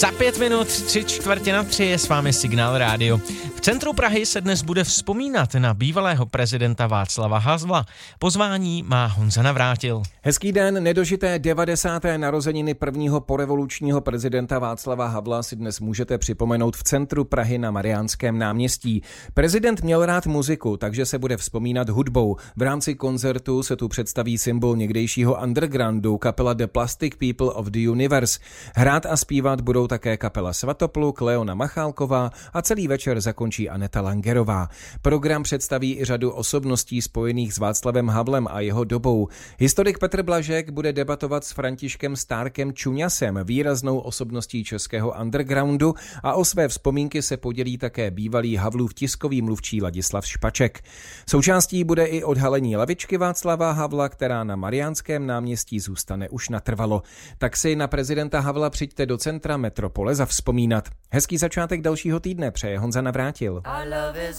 Za 5 minut 3:45 je s vámi Signál rádio. V centru Prahy se dnes bude vzpomínat na bývalého prezidenta Václava Havla. Pozvání má Honza Navrátil. Hezký den, nedožité 90. narozeniny prvního porevolučního prezidenta Václava Havla si dnes můžete připomenout v centru Prahy na Mariánském náměstí. Prezident měl rád muziku, takže se bude vzpomínat hudbou. V rámci koncertu se tu představí symbol někdejšího undergroundu, kapela The Plastic People of the Universe. Hrát a zpívat budou také kapela Svatopluk, Leona Machálková a celý večer zakončí Aneta Langerová. Program představí i řadu osobností spojených s Václavem Havlem a jeho dobou. Historik Petr Blažek bude debatovat s Františkem Stárkem Čuňasem, výraznou osobností českého undergroundu, a o své vzpomínky se podělí také bývalý Havlův tiskový mluvčí Ladislav Špaček. Součástí bude i odhalení lavičky Václava Havla, která na Mariánském náměstí zůstane už natrvalo. Tak si na prezidenta Havla přijďte do centra metropole zavzpomínat. Hezký začátek dalšího týdne přeje Honza Navrátil.